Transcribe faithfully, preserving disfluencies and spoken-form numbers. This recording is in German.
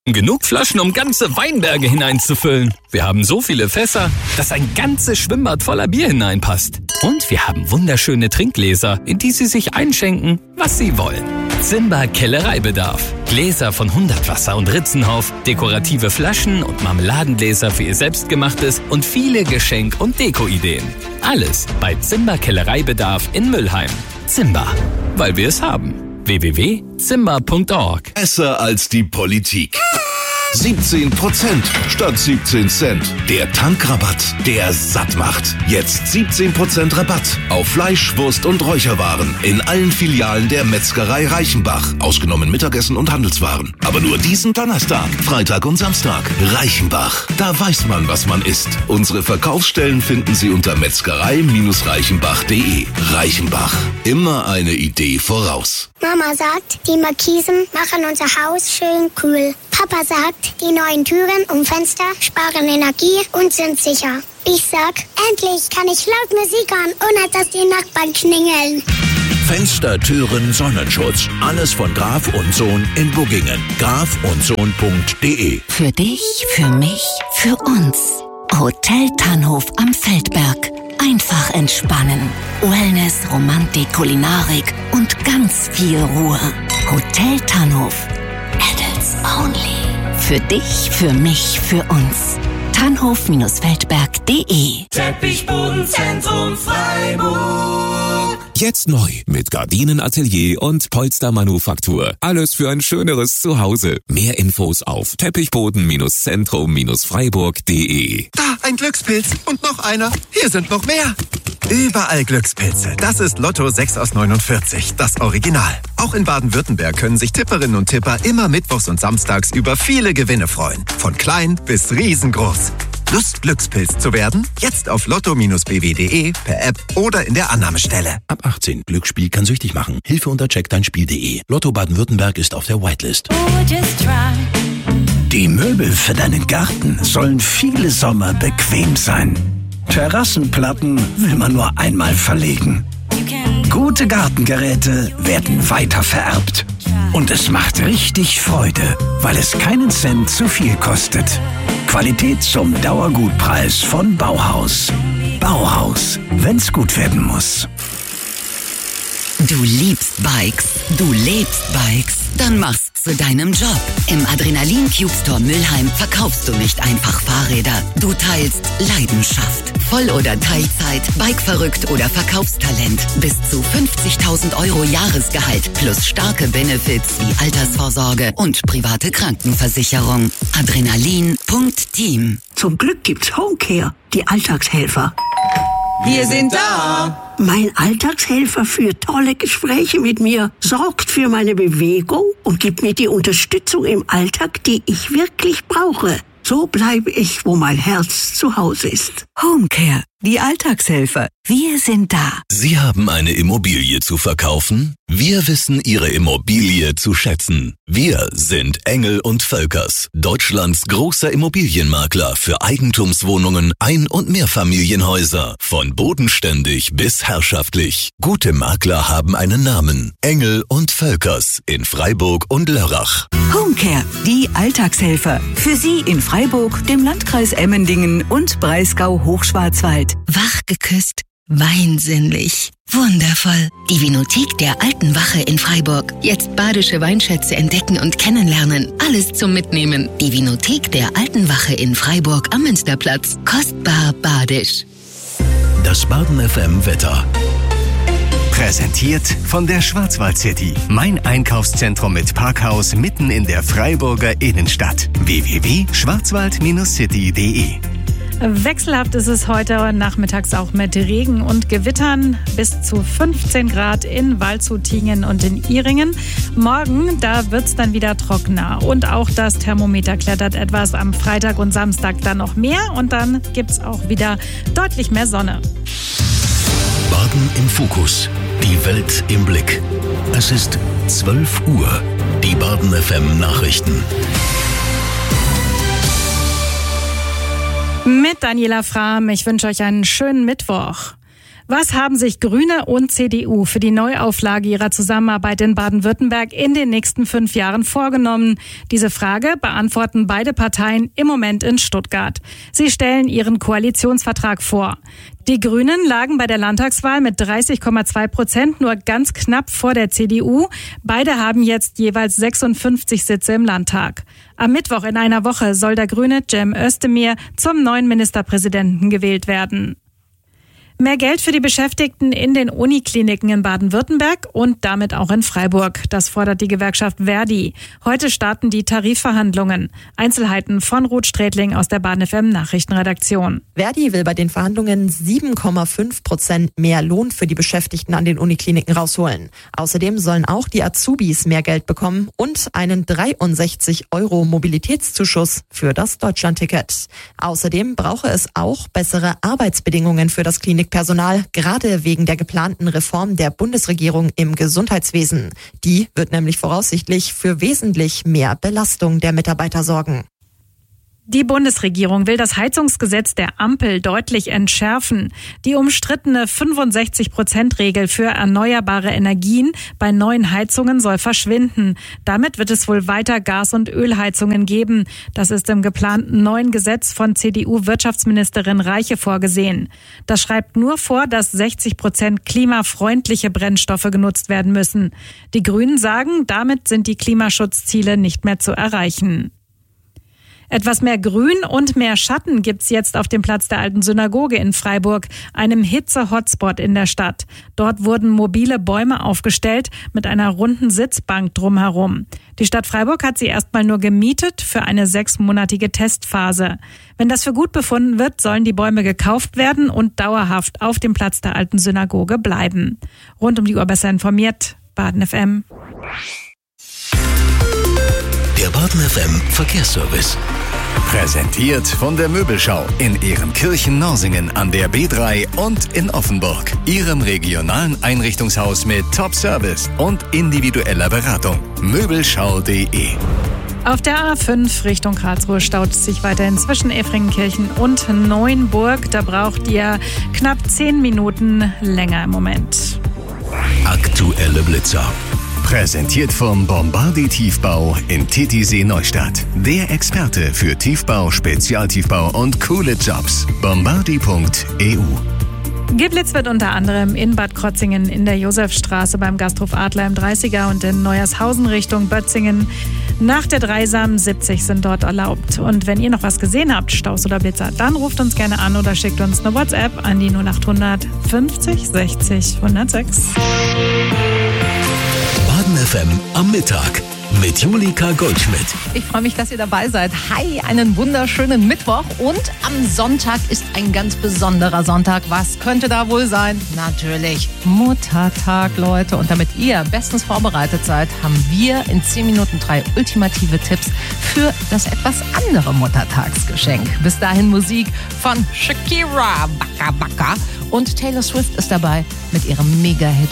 Genug Flaschen, um ganze Weinberge hineinzufüllen. Wir haben so viele Fässer, dass ein ganzes Schwimmbad voller Bier hineinpasst. Und wir haben wunderschöne Trinkgläser, in die Sie sich einschenken, was Sie wollen. Zimba Kellereibedarf. Gläser von Hundertwasser und Ritzenhoff, dekorative Flaschen und Marmeladengläser für Ihr Selbstgemachtes und viele Geschenk- und Deko-Ideen. Alles bei Zimba Kellereibedarf in Müllheim. Zimba, weil wir es haben. w w w punkt zimba punkt org. Besser als die Politik. siebzehn Prozent statt siebzehn Cent. Der Tankrabatt, der satt macht. Jetzt siebzehn Prozent Rabatt auf Fleisch, Wurst und Räucherwaren in allen Filialen der Metzgerei Reichenbach. Ausgenommen Mittagessen und Handelswaren. Aber nur diesen Donnerstag, Freitag und Samstag. Reichenbach. Da weiß man, was man isst. Unsere Verkaufsstellen finden Sie unter metzgerei reichenbach punkt de. Reichenbach. Immer eine Idee voraus. Mama sagt, die Markisen machen unser Haus schön kühl. Papa sagt, die neuen Türen und Fenster sparen Energie und sind sicher. Ich sag, endlich kann ich laut Musik hören, ohne dass die Nachbarn klingeln. Fenster, Türen, Sonnenschutz. Alles von Graf und Sohn in Buggingen. graf und sohn punkt de. Für dich, für mich, für uns. Hotel Tannhof am Feldberg. Einfach entspannen. Wellness, Romantik, Kulinarik und ganz viel Ruhe. Hotel Tannhof. Adults only. Für dich, für mich, für uns. tannhof Feldberg punkt de. Teppichbodenzentrum Freiburg. Jetzt neu mit Gardinenatelier und Polstermanufaktur. Alles für ein schöneres Zuhause. Mehr Infos auf teppichboden Zentrum Freiburg punkt de. Da, ein Glückspilz und noch einer. Hier sind noch mehr. Überall Glückspilze. Das ist Lotto sechs aus neunundvierzig, das Original. Auch in Baden-Württemberg können sich Tipperinnen und Tipper immer mittwochs und samstags über viele Gewinne freuen. Von klein bis riesengroß. Lust, Glückspilz zu werden? Jetzt auf lotto b w punkt de, per App oder in der Annahmestelle. Ab achtzehn. Glücksspiel kann süchtig machen. Hilfe unter check dein Spiel punkt de. Lotto Baden-Württemberg ist auf der Whitelist. Die Möbel für deinen Garten sollen viele Sommer bequem sein. Terrassenplatten will man nur einmal verlegen. Gute Gartengeräte werden weiter vererbt. Und es macht richtig Freude, weil es keinen Cent zu viel kostet. Qualität zum Dauergutpreis von Bauhaus. Bauhaus, wenn's gut werden muss. Du liebst Bikes, du lebst Bikes, dann mach's zu deinem Job. Im Adrenalin Cube Store Müllheim verkaufst du nicht einfach Fahrräder, du teilst Leidenschaft. Voll- oder Teilzeit, Bike-verrückt oder Verkaufstalent. Bis zu fünfzigtausend Euro Jahresgehalt plus starke Benefits wie Altersvorsorge und private Krankenversicherung. Adrenalin Punkt Team. Zum Glück gibt's Homecare, die Alltagshelfer. Wir sind da. Mein Alltagshelfer führt tolle Gespräche mit mir, sorgt für meine Bewegung und gibt mir die Unterstützung im Alltag, die ich wirklich brauche. So bleibe ich, wo mein Herz zu Hause ist. Homecare, die Alltagshelfer. Wir sind da. Sie haben eine Immobilie zu verkaufen? Wir wissen Ihre Immobilie zu schätzen. Wir sind Engel und Völkers, Deutschlands großer Immobilienmakler für Eigentumswohnungen, Ein- und Mehrfamilienhäuser. Von bodenständig bis herrschaftlich. Gute Makler haben einen Namen. Engel und Völkers in Freiburg und Lörrach. Homecare, die Alltagshelfer. Für Sie in Freiburg, dem Landkreis Emmendingen und Breisgau-Hochschwarzwald. Wach geküsst, weinsinnlich, wundervoll. Die Vinothek der Alten Wache in Freiburg. Jetzt badische Weinschätze entdecken und kennenlernen. Alles zum Mitnehmen. Die Vinothek der Alten Wache in Freiburg am Münsterplatz. Kostbar badisch. Das Baden F M Wetter. Präsentiert von der Schwarzwald City. Mein Einkaufszentrum mit Parkhaus mitten in der Freiburger Innenstadt. w w w punkt schwarzwald city punkt de. Wechselhaft ist es heute nachmittags auch mit Regen und Gewittern. Bis zu fünfzehn Grad in Waldshut-Tiengen und in Ihringen. Morgen, da wird es dann wieder trockener. Und auch das Thermometer klettert etwas. Am Freitag und Samstag dann noch mehr. Und dann gibt es auch wieder deutlich mehr Sonne. Baden im Fokus. Die Welt im Blick. Es ist zwölf Uhr. Die Baden F M Nachrichten. Mit Daniela Frahm. Ich wünsche euch einen schönen Mittwoch. Was haben sich Grüne und C D U für die Neuauflage ihrer Zusammenarbeit in Baden-Württemberg in den nächsten fünf Jahren vorgenommen? Diese Frage beantworten beide Parteien im Moment in Stuttgart. Sie stellen ihren Koalitionsvertrag vor. Die Grünen lagen bei der Landtagswahl mit dreißig Komma zwei Prozent nur ganz knapp vor der C D U. Beide haben jetzt jeweils sechsundfünfzig Sitze im Landtag. Am Mittwoch in einer Woche soll der Grüne Cem Özdemir zum neuen Ministerpräsidenten gewählt werden. Mehr Geld für die Beschäftigten in den Unikliniken in Baden-Württemberg und damit auch in Freiburg. Das fordert die Gewerkschaft Verdi. Heute starten die Tarifverhandlungen. Einzelheiten von Ruth Strätling aus der Bahn F M Nachrichtenredaktion. Verdi will bei den Verhandlungen sieben Komma fünf Prozent mehr Lohn für die Beschäftigten an den Unikliniken rausholen. Außerdem sollen auch die Azubis mehr Geld bekommen und einen dreiundsechzig Euro Mobilitätszuschuss für das Deutschlandticket. Außerdem brauche es auch bessere Arbeitsbedingungen für das Klinik Personal, gerade wegen der geplanten Reform der Bundesregierung im Gesundheitswesen. Die wird nämlich voraussichtlich für wesentlich mehr Belastung der Mitarbeiter sorgen. Die Bundesregierung will das Heizungsgesetz der Ampel deutlich entschärfen. Die umstrittene fünfundsechzig Prozent Regel für erneuerbare Energien bei neuen Heizungen soll verschwinden. Damit wird es wohl weiter Gas- und Ölheizungen geben. Das ist im geplanten neuen Gesetz von C D U-Wirtschaftsministerin Reiche vorgesehen. Das schreibt nur vor, dass sechzig Prozent klimafreundliche Brennstoffe genutzt werden müssen. Die Grünen sagen, damit sind die Klimaschutzziele nicht mehr zu erreichen. Etwas mehr Grün und mehr Schatten gibt's jetzt auf dem Platz der Alten Synagoge in Freiburg, einem Hitze-Hotspot in der Stadt. Dort wurden mobile Bäume aufgestellt mit einer runden Sitzbank drumherum. Die Stadt Freiburg hat sie erstmal nur gemietet für eine sechsmonatige Testphase. Wenn das für gut befunden wird, sollen die Bäume gekauft werden und dauerhaft auf dem Platz der Alten Synagoge bleiben. Rund um die Uhr besser informiert, Baden F M. Der Baden F M Verkehrsservice. Präsentiert von der Möbelschau in Ehrenkirchen-Norsingen an der B drei und in Offenburg. Ihrem regionalen Einrichtungshaus mit Top-Service und individueller Beratung. Möbelschau punkt de. Auf der A fünf Richtung Karlsruhe staut es sich weiterhin zwischen Efringenkirchen und Neuenburg. Da braucht ihr knapp zehn Minuten länger im Moment. Aktuelle Blitzer. Präsentiert vom Bombardi Tiefbau in Titisee Neustadt. Der Experte für Tiefbau, Spezialtiefbau und coole Jobs. bombardi punkt e u. Geblitzt wird unter anderem in Bad Krotzingen, in der Josefstraße, beim Gasthof Adler im dreißiger und in Neuershausen Richtung Bötzingen. Nach der Dreisam siebzig sind dort erlaubt. Und wenn ihr noch was gesehen habt, Staus oder Blitzer, dann ruft uns gerne an oder schickt uns eine WhatsApp an die null acht hundert fünfzig sechzig hundertsechs. Baden F M am Mittag mit Julika Goldschmidt. Ich freue mich, dass ihr dabei seid. Hi, einen wunderschönen Mittwoch und am Sonntag ist ein ganz besonderer Sonntag. Was könnte da wohl sein? Natürlich Muttertag, Leute. Und damit ihr bestens vorbereitet seid, haben wir in zehn Minuten drei ultimative Tipps für das etwas andere Muttertagsgeschenk. Bis dahin Musik von Shakira, Baka Baka. Und Taylor Swift ist dabei mit ihrem Mega-Hit